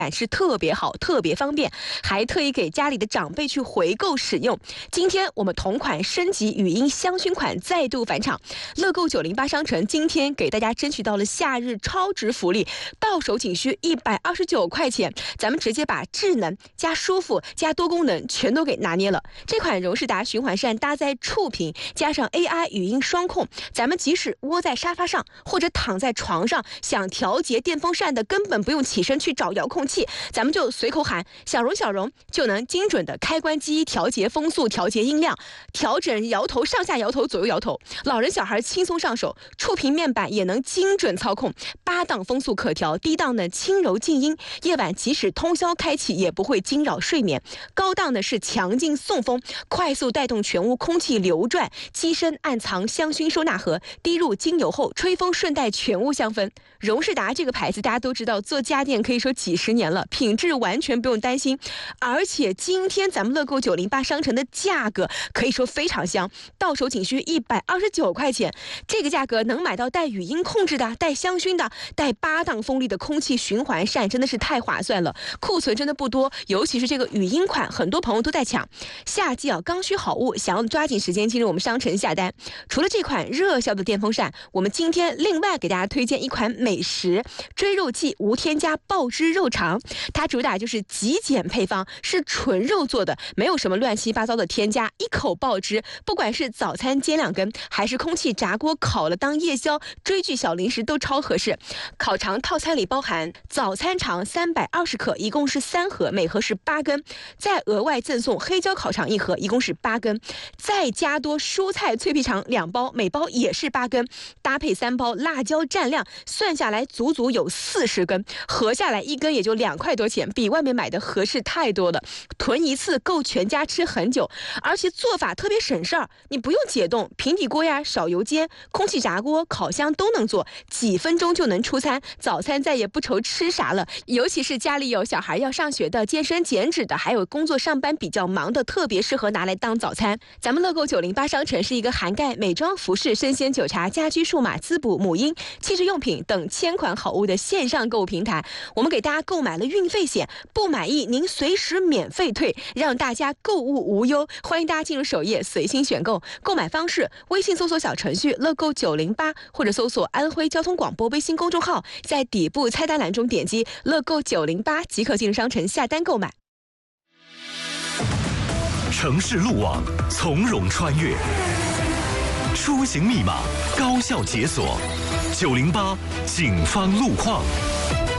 是特别好，特别方便，还特意给家里的长辈去回购使用。今天我们同款升级语音香薰款再度返场，乐购908商城今天给大家争取到了夏日超值福利，到手仅需129块钱，咱们直接把智能加舒服加多功能全都给拿捏了。这款荣仕达循环扇搭载触屏，加上 AI 语音双控，咱们即使窝在沙发上或者躺在床上，想调节电风扇的根本不用起身去找遥控器，咱们就随口喊小荣小荣，就能精准的开关机、调节风速、调节音量、调整摇头上下摇头、左右摇头，老人小孩轻松上手。触屏面板也能精准操控，8档风速可调，低档的轻柔静音，夜晚即使通宵开启也不会惊扰睡眠。高档的是强劲送风，快速带动全屋空气流转，机身暗藏香薰收纳盒，滴入精油后吹风顺带全屋香氛。荣仕达这个牌子大家都知道，做家电可以说几十年了，品质完全不用担心。而且今天咱们乐购908商城的价格可以说非常香，到手仅需129块钱，这个价格能买到带语音控制的、带香薰的、带8档风力的空气循环扇，真的是太划算了。库存真的不多，尤其是这个语音款，很多朋友都在抢。夏季刚需好物，想要抓紧时间进入我们商城下单。除了这款热销的电风扇，我们今天另外给大家推荐一款美食追肉季无添加爆汁肉肠，它主打就是极简配方，是纯肉做的，没有什么乱七八糟的添加，一口爆汁，不管是早餐煎2根，还是空气炸锅烤了当夜宵、追剧小零食都超合适。烤肠套餐里包含早餐肠320克，一共是3盒，每盒是8根，再额外赠送黑椒烤肠1盒，一共是8根，再加多蔬菜脆皮肠2包，每包也是8根，搭配3包辣椒蘸料，算下来足足有40根，合下来1根也就2块多钱，比外面买的合适太多了。囤一次够全家吃很久，而且做法特别省事儿，你不用解冻，平底锅呀、少油煎、空气炸锅、烤箱都能做，几分钟就能出餐，早餐再也不愁吃啥了。尤其是家里有小孩要上学的、健身减脂的，还有工作上班比较忙的，特别适合拿来当早餐。咱们乐购908商城是一个涵盖美妆、服饰、生鲜、酒茶、家居、数码、滋补、母婴、汽车用品等1000款好物的线上购物平台。我们给大家购买了运费险，不满意您随时免费退，让大家购物无忧。欢迎大家进入首页随心选购，购买方式微信搜索小程序乐购908，或者搜索安徽交通广播微信公众号，在底部菜单栏中点击乐购908即可进入商城下单购买。 城市路网从容穿越，出行密码高效解锁，908警方路况。